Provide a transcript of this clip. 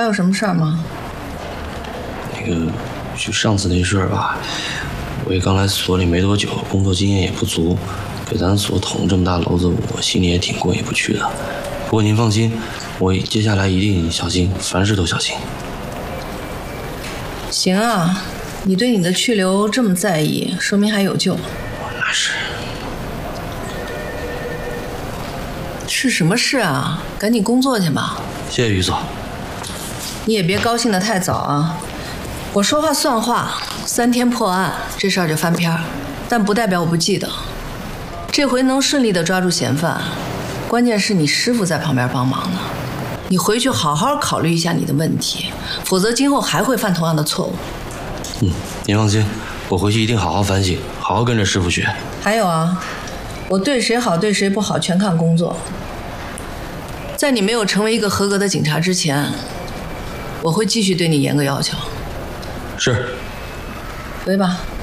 有什么事儿吗？ 就上次那事儿吧，我也刚来所里没多久，工作经验也不足，给咱所捅这么大娄子，我心里也挺过意不去的。不过您放心，我接下来一定小心，凡事都小心。 行啊，你对你的去留这么在意，说明还有救。 那是。 是什么事啊？赶紧工作去吧。 谢谢于总。 你也别高兴得太早啊。我说话算话，3天破案，这事儿就翻篇儿，但不代表我不记得。这回能顺利地抓住嫌犯，关键是你师傅在旁边帮忙呢。你回去好好考虑一下你的问题，否则今后还会犯同样的错误。 您放心，我回去一定好好反省，好好跟着师傅学。 还有啊，我对谁好对谁不好全看工作。在你没有成为一个合格的警察之前，我会继续对你严格要求。 是。 回吧。